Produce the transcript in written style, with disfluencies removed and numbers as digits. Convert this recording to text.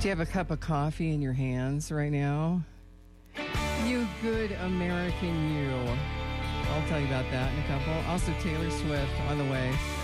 Do you have a cup of coffee in your hands right now? You good American you. I'll tell you about that in a couple. Also, Taylor Swift on the way.